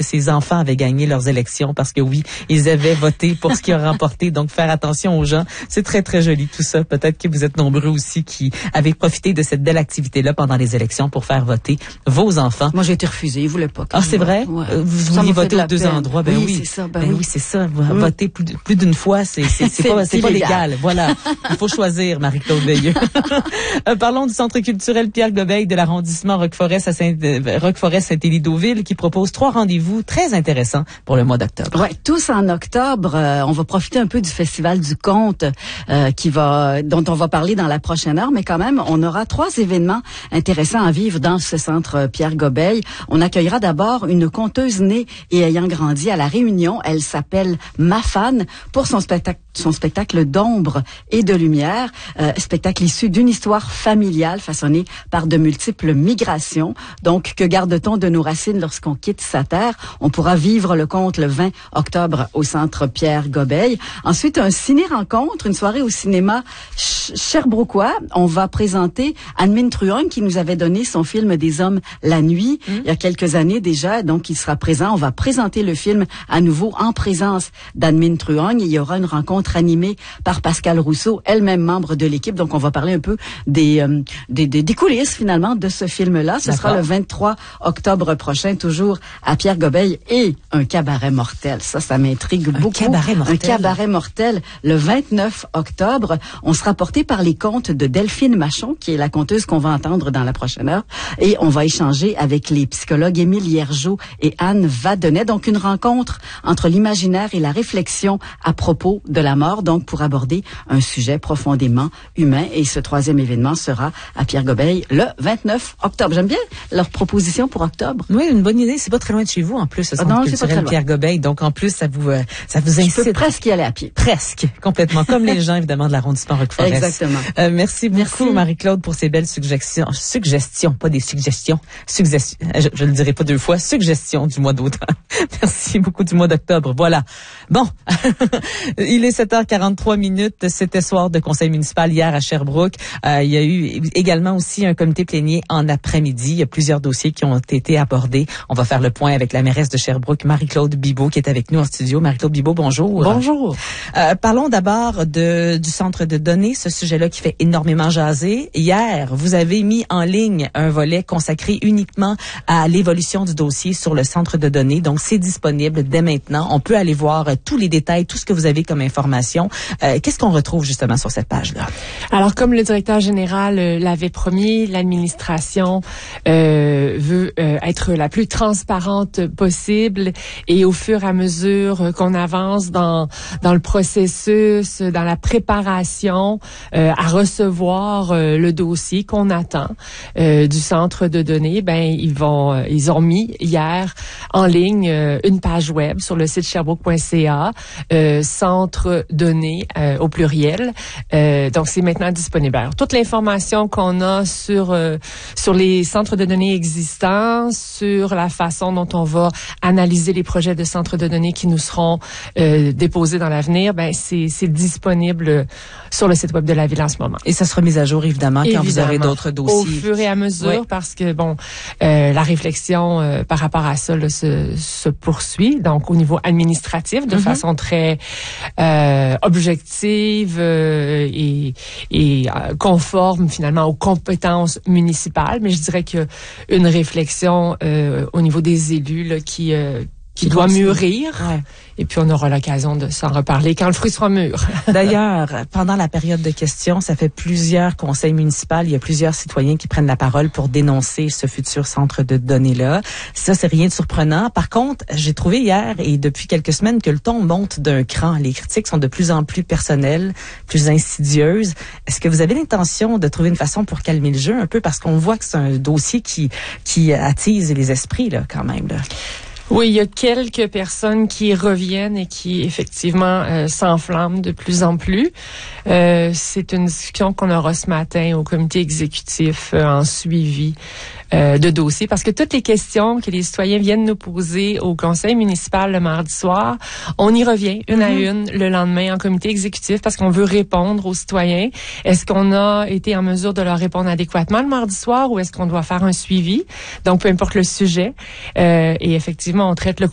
ses enfants avaient gagné leurs élections parce que oui, ils avaient voté pour ce qui a remporté. Donc, faire attention aux gens. C'est très, très joli tout ça. Peut-être que vous êtes nombreux aussi qui avez profité de cette belle activité-là pendant les élections pour faire voter vos enfants. Moi, j'ai été refusée. Ils voulaient pas. Ah, c'est vrai? Ouais. Vous vouliez voter aux deux endroits? Ben oui. C'est ça. Oui, c'est ça. Voter plus d'une fois, c'est pas légal. Voilà. Il faut choisir, Marie-Claude Veilleux. Parlons du Centre culturel Pierre Gobeil de l'arrondissement Roqueforest-Saint-Élie-Deauville qui propose 3 rendez-vous très intéressants pour le mois d'octobre. Ouais, tous en octobre. On va profiter un peu du Festival du Conte dont on va parler dans la prochaine heure, mais quand même, on aura 3 événements intéressants à vivre dans ce Centre Pierre Gobeil. On accueillera d'abord une conteuse née et ayant grandi à La Réunion. Elle s'appelle Mafane pour son spectacle d'ombre et de lumière, spectacle issu d'une histoire familiale façonnée par de multiples migrations. Donc, que garde-t-on de nos racines lorsqu'on quitte sa terre? On pourra vivre le conte le 20 octobre au Centre Pierre Gobeil. Ensuite, un ciné-rencontre, une soirée au cinéma Sherbrookeois. On va présenter Anne-Mine Truong qui nous avait donné son film Des hommes la nuit il y a quelques années déjà. Donc, il sera présent. On va présenter le film à nouveau en présence d'Anne-Mine Truong. Il y aura une rencontre animée par Pascal Rousseau, elle-même membre de l'équipe. Donc, on va parler un peu des coulisses, finalement, de ce film-là. Ce sera le 23 octobre prochain, toujours à Pierre Gobeil, et un cabaret mortel. Ça m'intrigue beaucoup. Un cabaret mortel le 29 octobre. On sera porté par les contes de Delphine Machon, qui est la conteuse qu'on va entendre dans la prochaine heure. Et on va échanger avec les psychologues Émile Hiergeau et Anne Vadonnet. Donc, une rencontre entre l'imaginaire et la réflexion à propos de la mort, donc pour aborder un sujet profondément humain. Et ce 3e événement sera à Pierre Gobeil le 29 octobre. J'aime bien leur proposition pour octobre. Oui, une bonne idée. C'est pas très loin de chez vous, en plus, ce Centre culturel Pierre Gobeil. Donc, en plus, ça vous incite. Je peux presque y aller à pied. Presque. Complètement. Comme les gens, évidemment, de l'arrondissement Roqueforest. Exactement. Merci beaucoup, Marie-Claude, pour ces belles suggestions. Pas des suggestions. Je le dirai pas 2 fois. Suggestions du mois d'automne. Merci beaucoup du mois d'octobre. Voilà. Bon. Il est 7h43. C'était soir de conseil municipal hier à Sherbrooke. Il y a eu également aussi un comité plénier en après-midi. Il y a plusieurs dossiers qui ont été abordés. On va faire le point avec la mairesse de Sherbrooke, Marie-Claude Bibeau, qui est avec nous en studio. Marie-Claude Bibeau, bonjour. Bonjour. Parlons d'abord du centre de données, ce sujet-là qui fait énormément jaser. Hier, vous avez mis en ligne un volet consacré uniquement à l'évolution du dossier sur le centre de données. Donc, c'est disponible dès maintenant. On peut aller voir tous les détails, tout ce que vous avez comme information. Qu'est-ce qu'on retrouve justement sur cette page-là? Alors, comme le directeur général l'avait promis, l'administration veut être la plus transparente possible, et au fur et à mesure qu'on avance dans le processus, dans la préparation, à recevoir le dossier qu'on attend du centre de données, ils ont mis hier en ligne une page web sur le site sherbrooke.ca, centre données au pluriel. Donc, c'est maintenant disponible. Alors, toute l'information qu'on a sur les centres de données existants, sur la façon dont on va analyser les projets de centres de données qui nous seront déposés dans l'avenir, c'est disponible sur le site web de la ville en ce moment. Et ça sera mis à jour, évidemment, quand vous aurez d'autres dossiers. Au fur et à mesure, parce que, la réflexion par rapport à ça là, se poursuit. Donc, au niveau administratif, de façon très objective et conforme, finalement, aux compétences municipales. Mais je dirais que une réflexion au niveau des élus là, qui doit mûrir. Ouais. Et puis, on aura l'occasion de s'en reparler quand le fruit sera mûr. D'ailleurs, pendant la période de questions, ça fait plusieurs conseils municipaux. Il y a plusieurs citoyens qui prennent la parole pour dénoncer ce futur centre de données-là. Ça, c'est rien de surprenant. Par contre, j'ai trouvé hier et depuis quelques semaines que le ton monte d'un cran. Les critiques sont de plus en plus personnelles, plus insidieuses. Est-ce que vous avez l'intention de trouver une façon pour calmer le jeu un peu? Parce qu'on voit que c'est un dossier qui attise les esprits, là, quand même, là. Oui, il y a quelques personnes qui reviennent et qui, effectivement, s'enflamment de plus en plus. C'est une discussion qu'on aura ce matin au comité exécutif en suivi de dossier, parce que toutes les questions que les citoyens viennent nous poser au conseil municipal le mardi soir, on y revient une à une le lendemain en comité exécutif parce qu'on veut répondre aux citoyens. Est-ce qu'on a été en mesure de leur répondre adéquatement le mardi soir ou est-ce qu'on doit faire un suivi? Donc, peu importe le sujet. Et effectivement, on traite le